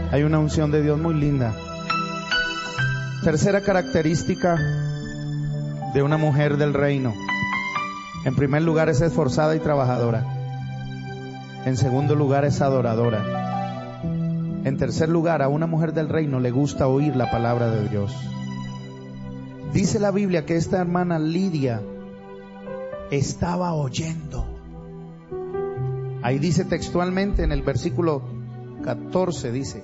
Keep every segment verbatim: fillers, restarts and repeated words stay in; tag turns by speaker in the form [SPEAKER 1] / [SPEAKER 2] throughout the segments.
[SPEAKER 1] Hay una unción de Dios muy linda. Tercera característica de una mujer del reino. En primer lugar, es esforzada y trabajadora. En segundo lugar, es adoradora. En tercer lugar, a una mujer del reino le gusta oír la palabra de Dios. Dice la Biblia que esta hermana Lidia estaba oyendo. Ahí dice textualmente en el versículo catorce, dice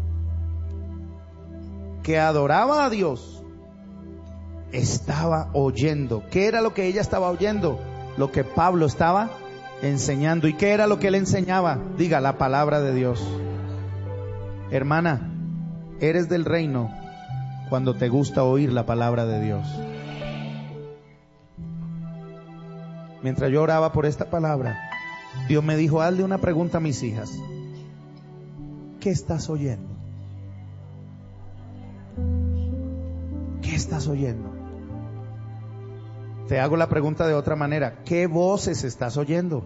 [SPEAKER 1] que adoraba a Dios. Estaba oyendo. ¿Qué era lo que ella estaba oyendo? Lo que Pablo estaba enseñando. ¿Y qué era lo que él enseñaba? Diga, la palabra de Dios. Hermana, eres del reino cuando te gusta oír la palabra de Dios. Mientras yo oraba por esta palabra, Dios me dijo, hazle una pregunta a mis hijas. ¿Qué estás oyendo? ¿Qué estás oyendo? Te hago la pregunta de otra manera. ¿Qué voces estás oyendo?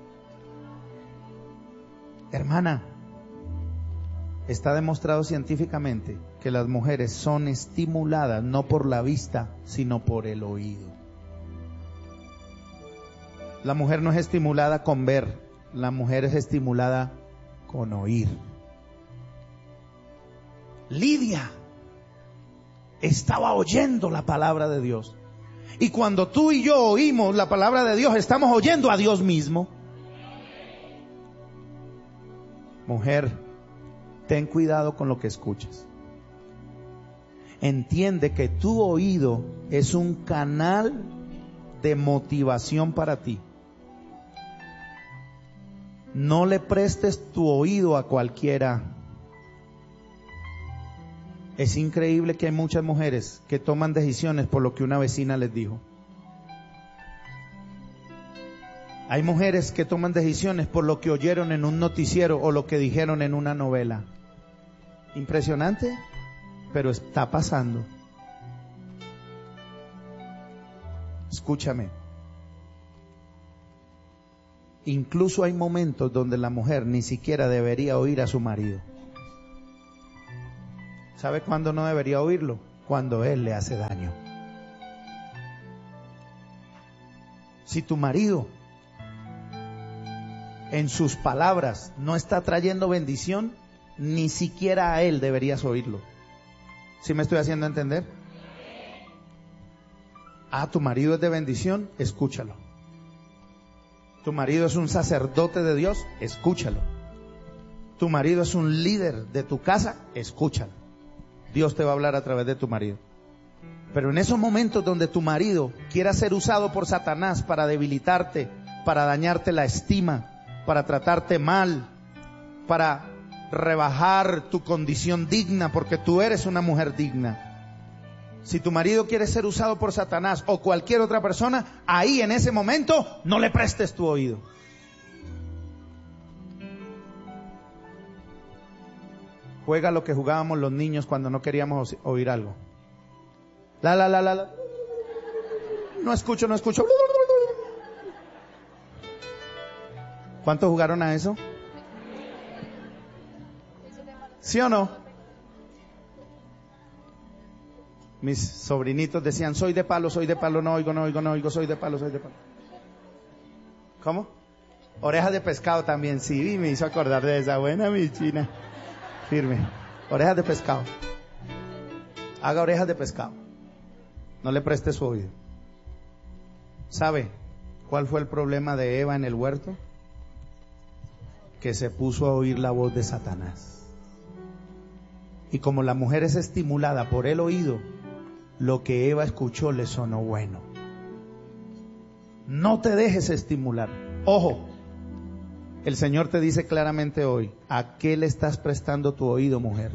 [SPEAKER 1] Hermana, está demostrado científicamente que las mujeres son estimuladas no por la vista, sino por el oído. La mujer no es estimulada con ver, la mujer es estimulada con oír. Lidia estaba oyendo la palabra de Dios. Y cuando tú y yo oímos la palabra de Dios, estamos oyendo a Dios mismo. Mujer, ten cuidado con lo que escuchas. Entiende que tu oído es un canal de motivación para ti. No le prestes tu oído a cualquiera. Es increíble que hay muchas mujeres que toman decisiones por lo que una vecina les dijo. Hay mujeres que toman decisiones por lo que oyeron en un noticiero o lo que dijeron en una novela. Impresionante, pero está pasando. Escúchame. Incluso hay momentos donde la mujer ni siquiera debería oír a su marido. ¿Sabe cuándo no debería oírlo? Cuando él le hace daño. Si tu marido en sus palabras no está trayendo bendición, ni siquiera a él deberías oírlo. ¿Sí me estoy haciendo entender? Ah, tu marido es de bendición, escúchalo. Tu marido es un sacerdote de Dios, escúchalo. Tu marido es un líder de tu casa, escúchalo. Dios te va a hablar a través de tu marido. Pero en esos momentos donde tu marido quiera ser usado por Satanás para debilitarte, para dañarte la estima, para tratarte mal, para rebajar tu condición digna, porque tú eres una mujer digna. Si tu marido quiere ser usado por Satanás o cualquier otra persona, ahí en ese momento no le prestes tu oído. Juega lo que jugábamos los niños cuando no queríamos oír algo. La, la, la, la, la. No escucho, no escucho. ¿Cuántos jugaron a eso? ¿Sí o no? Mis sobrinitos decían, soy de palo, soy de palo, no oigo, no oigo, no oigo, soy de palo, soy de palo. ¿Cómo? Orejas de pescado también, sí, me hizo acordar de esa buena, mi china. Firme. Orejas de pescado. Haga orejas de pescado. No le preste su oído. ¿Sabe cuál fue el problema de Eva en el huerto? Que se puso a oír la voz de Satanás. Y como la mujer es estimulada por el oído, lo que Eva escuchó le sonó bueno. No te dejes estimular. Ojo, el Señor te dice claramente hoy, ¿a qué le estás prestando tu oído, mujer?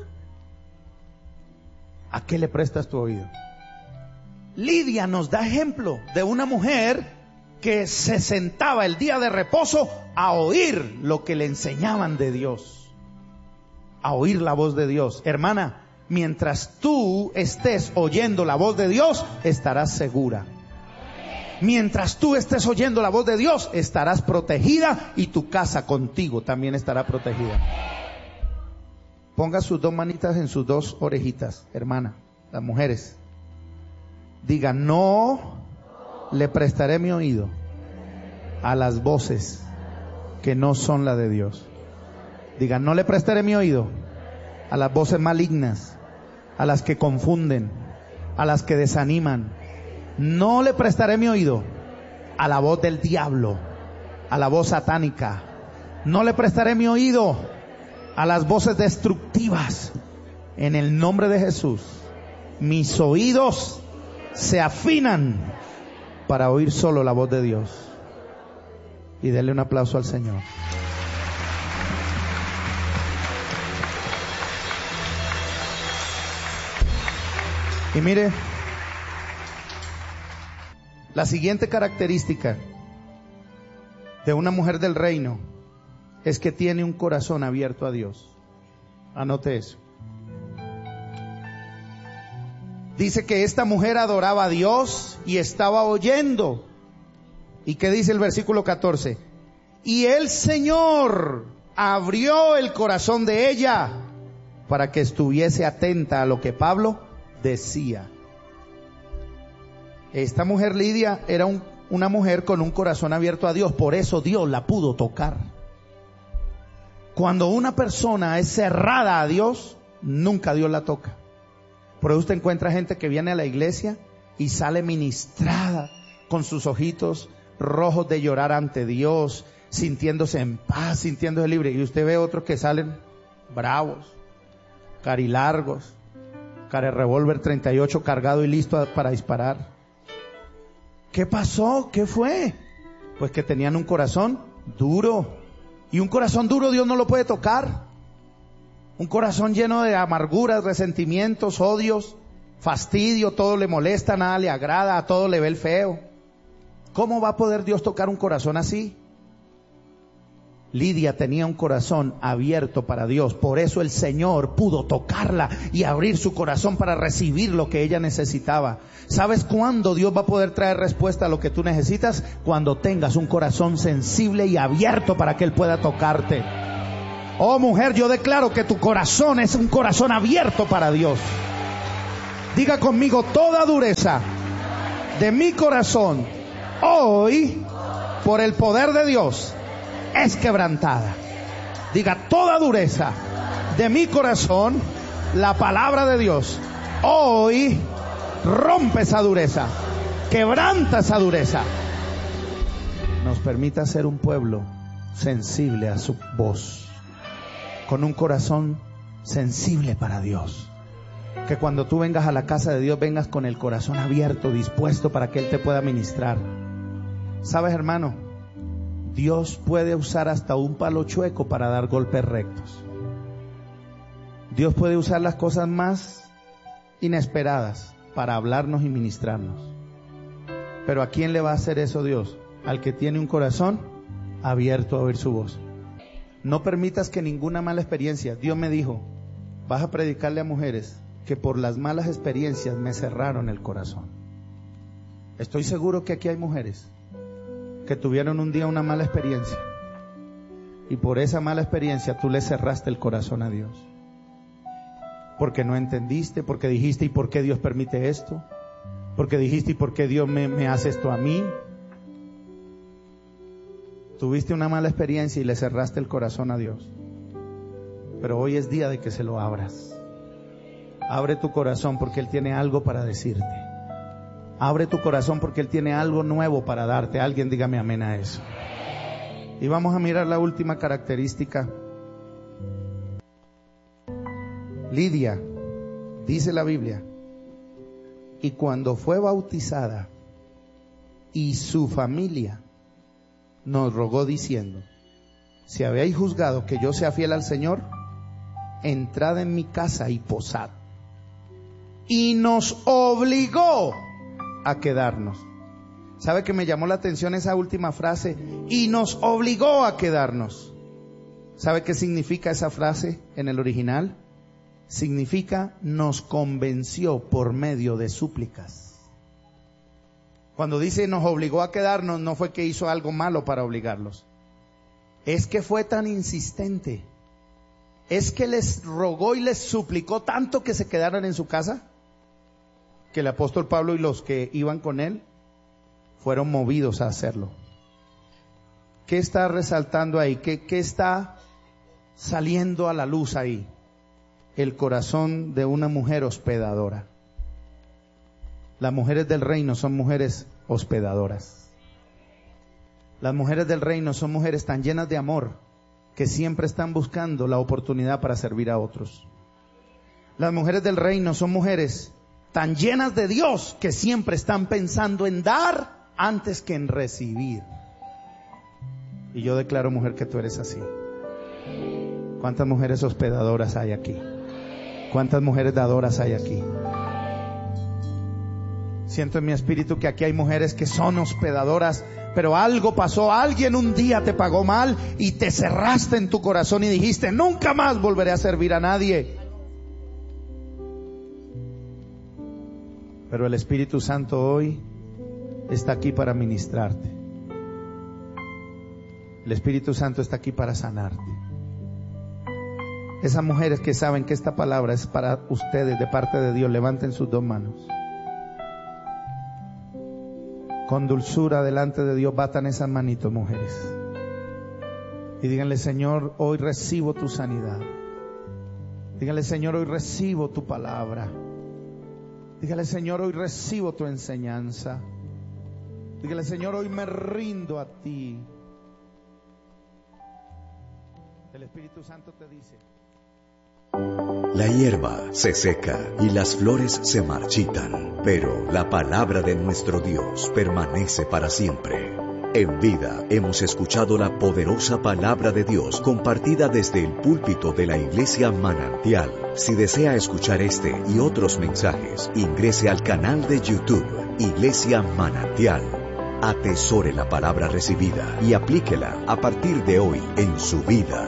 [SPEAKER 1] ¿A qué le prestas tu oído? Lidia nos da ejemplo de una mujer que se sentaba el día de reposo a oír lo que le enseñaban de Dios, a oír la voz de Dios. Hermana, mientras tú estés oyendo la voz de Dios, estarás segura. Mientras tú estés oyendo la voz de Dios, estarás protegida y tu casa contigo también estará protegida. Ponga sus dos manitas en sus dos orejitas, hermana, las mujeres. Diga, no le prestaré mi oído a las voces que no son la de Dios. Diga, no le prestaré mi oído a las voces malignas, a las que confunden, a las que desaniman. No le prestaré mi oído a la voz del diablo, a la voz satánica. No le prestaré mi oído a las voces destructivas. En el nombre de Jesús, mis oídos se afinan para oír solo la voz de Dios. Y denle un aplauso al Señor. Y mire, la siguiente característica de una mujer del reino es que tiene un corazón abierto a Dios. Anote eso. Dice que esta mujer adoraba a Dios y estaba oyendo. ¿Y qué dice el versículo catorce? Y el Señor abrió el corazón de ella para que estuviese atenta a lo que Pablo decía. Esta mujer Lidia era un, una mujer con un corazón abierto a Dios, por eso Dios la pudo tocar. Cuando una persona es cerrada a Dios, nunca Dios la toca. Por eso usted encuentra gente que viene a la iglesia y sale ministrada con sus ojitos rojos de llorar ante Dios, sintiéndose en paz, sintiéndose libre. Y usted ve otros que salen bravos, carilargos, care revólver treinta y ocho cargado y listo para disparar. ¿Qué pasó? ¿Qué fue? Pues que tenían un corazón duro. Y un corazón duro Dios no lo puede tocar. Un corazón lleno de amarguras, resentimientos, odios, fastidio, todo le molesta, nada le agrada, a todo le ve el feo. ¿Cómo va a poder Dios tocar un corazón así? Lidia tenía un corazón abierto para Dios, por eso el Señor pudo tocarla y abrir su corazón para recibir lo que ella necesitaba. ¿Sabes cuándo Dios va a poder traer respuesta a lo que tú necesitas? Cuando tengas un corazón sensible y abierto para que Él pueda tocarte. Oh mujer, yo declaro que tu corazón es un corazón abierto para Dios. Diga conmigo, toda dureza de mi corazón hoy, por el poder de Dios, es quebrantada. Diga, toda dureza de mi corazón, la palabra de Dios hoy rompe esa dureza, quebranta esa dureza. Nos permita ser un pueblo sensible a su voz, con un corazón sensible para Dios. Que cuando tú vengas a la casa de Dios, vengas con el corazón abierto, dispuesto para que Él te pueda ministrar. ¿Sabes, hermano? Dios puede usar hasta un palo chueco para dar golpes rectos. Dios puede usar las cosas más inesperadas para hablarnos y ministrarnos. Pero ¿a quién le va a hacer eso Dios? Al que tiene un corazón abierto a oír su voz. No permitas que ninguna mala experiencia. Dios me dijo, vas a predicarle a mujeres que por las malas experiencias me cerraron el corazón. Estoy seguro que aquí hay mujeres que tuvieron un día una mala experiencia y por esa mala experiencia tú le cerraste el corazón a Dios. Porque no entendiste, porque dijiste, ¿y por qué Dios permite esto? Porque dijiste, ¿y por qué Dios me, me hace esto a mí? Tuviste una mala experiencia y le cerraste el corazón a Dios. Pero hoy es día de que se lo abras. Abre tu corazón porque Él tiene algo para decirte. Abre tu corazón porque Él tiene algo nuevo para darte. Alguien dígame amén a eso. Y vamos a mirar la última característica. Lidia, dice la Biblia, y cuando fue bautizada y su familia nos rogó diciendo, si habéis juzgado que yo sea fiel al Señor, entrad en mi casa y posad. Y nos obligó a quedarnos. ¿Sabe que me llamó la atención esa última frase? Y nos obligó a quedarnos. ¿Sabe qué significa esa frase en el original? Significa nos convenció por medio de súplicas. Cuando dice nos obligó a quedarnos, no fue que hizo algo malo para obligarlos. Es que fue tan insistente es que les rogó y les suplicó tanto que se quedaran en su casa, que el apóstol Pablo y los que iban con él fueron movidos a hacerlo. ¿Qué está resaltando ahí? ¿Qué, qué está saliendo a la luz ahí? El corazón de una mujer hospedadora. Las mujeres del reino son mujeres hospedadoras. Las mujeres del reino son mujeres tan llenas de amor que siempre están buscando la oportunidad para servir a otros. Las mujeres del reino son mujeres tan llenas de Dios que siempre están pensando en dar antes que en recibir. Y yo declaro, mujer, que tú eres así. ¿Cuántas mujeres hospedadoras hay aquí? ¿Cuántas mujeres dadoras hay aquí? Siento en mi espíritu que aquí hay mujeres que son hospedadoras, pero algo pasó, alguien un día te pagó mal y te cerraste en tu corazón y dijiste, nunca más volveré a servir a nadie. Pero el Espíritu Santo hoy está aquí para ministrarte. El Espíritu Santo está aquí para sanarte. Esas mujeres que saben que esta palabra es para ustedes de parte de Dios, levanten sus dos manos. Con dulzura delante de Dios batan esas manitos, mujeres. Y díganle, Señor, hoy recibo tu sanidad. Díganle, Señor, hoy recibo tu palabra. Dígale, Señor, hoy recibo tu enseñanza. Dígale, Señor, hoy me rindo a ti. El Espíritu Santo te dice:
[SPEAKER 2] la hierba se seca y las flores se marchitan, pero la palabra de nuestro Dios permanece para siempre. En Vida hemos escuchado la poderosa palabra de Dios compartida desde el púlpito de la Iglesia Manantial. Si desea escuchar este y otros mensajes, ingrese al canal de YouTube Iglesia Manantial. Atesore la palabra recibida y aplíquela a partir de hoy en su vida.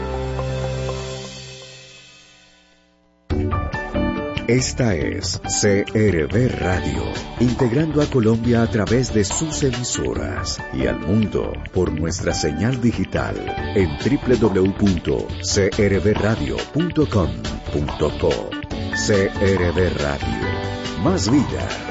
[SPEAKER 2] Esta es C R V Radio, integrando a Colombia a través de sus emisoras y al mundo por nuestra señal digital en doble u doble u doble u punto c r v radio punto com punto co. C R V Radio, más vida.